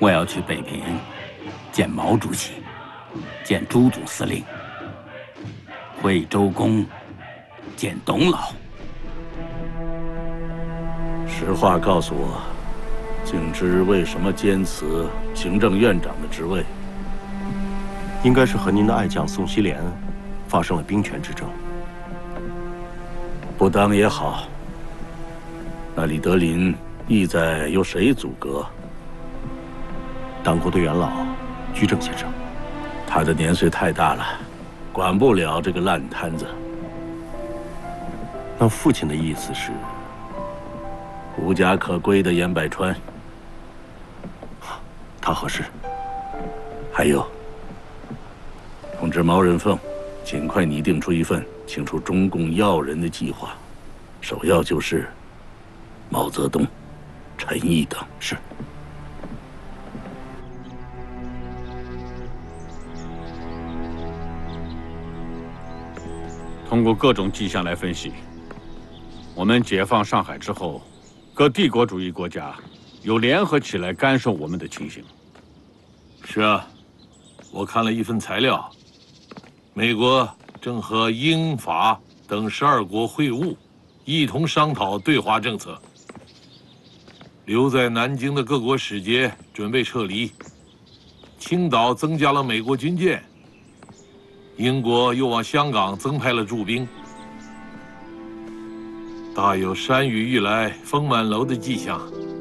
我要去北平见毛主席，见朱总司令，会周公见董老。 实话告诉我，景之为什么坚持行政院长的职位？ 应该是和您的爱将宋希濂发生了兵权之争。 不当也好。那李德林意在由谁阻隔？ 党国的元老居正先生。 他的年岁太大了，管不了这个烂摊子。 那父亲的意思是？ 无家可归的严百川， 他合适。 还有，通知毛人凤，尽快拟定出一份清除中共要人的计划，首要就是毛泽东、陈毅等。 是。 通过各种迹象来分析，我们解放上海之后，各帝国主义国家有联合起来干涉我们的情形。 是啊，我看了一份材料，美国正和英法等12国会晤，一同商讨对华政策。留在南京的各国使节准备撤离，青岛增加了美国军舰，英国又往香港增派了驻兵，大有山雨欲来风满楼的迹象。